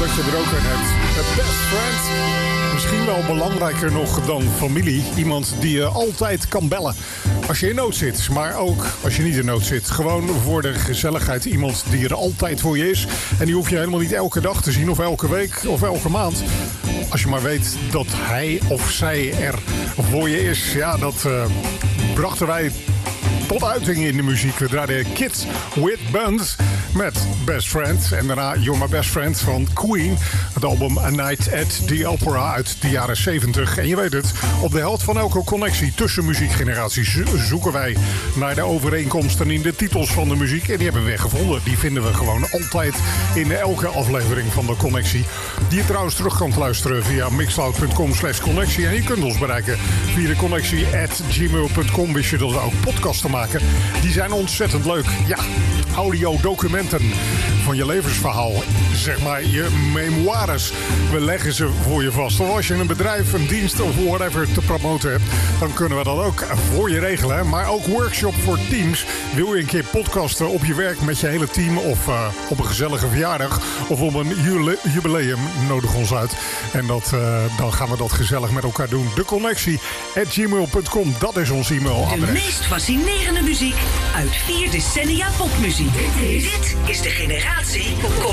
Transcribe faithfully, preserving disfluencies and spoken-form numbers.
dat je er ook een hebt. A best friend. Misschien wel belangrijker nog dan familie. Iemand die je altijd kan bellen als je in nood zit. Maar ook als je niet in nood zit. Gewoon voor de gezelligheid. Iemand die er altijd voor je is. En die hoef je helemaal niet elke dag te zien. Of elke week of elke maand. Als je maar weet dat hij of zij er voor je is. Ja, dat uh, brachten wij tot uiting in de muziek. We draaiden Kids with Buns met Best Friend. En daarna You're My Best Friend van Queen. Het album A Night at the Opera uit de jaren zeventig. En je weet het, op de helft van elke connectie tussen muziekgeneraties zoeken wij naar de overeenkomsten in de titels van de muziek. En die hebben we weer gevonden. Die vinden we gewoon altijd in elke aflevering van de connectie. Die je trouwens terug kan luisteren via mixcloud.com slash connectie. En je kunt ons bereiken via de connectie at gmail punt com. Wist je dat we ook podcasten maken? Die zijn ontzettend leuk. Ja, audiodocumenten van je levensverhaal. Zeg maar je memoires. We leggen ze voor je vast. Of als je een bedrijf, een dienst of whatever te promoten hebt, dan kunnen we dat ook voor je regelen. Maar ook workshop voor teams. Wil je een keer podcasten op je werk met je hele team of uh, op een gezellige verjaardag of op een jubileum, nodig ons uit. En dat, uh, dan gaan we dat gezellig met elkaar doen. De connectie at gmail punt com, dat is ons e-mailadres. De meest fascinerende muziek uit vier decennia popmuziek. Dit is de generatie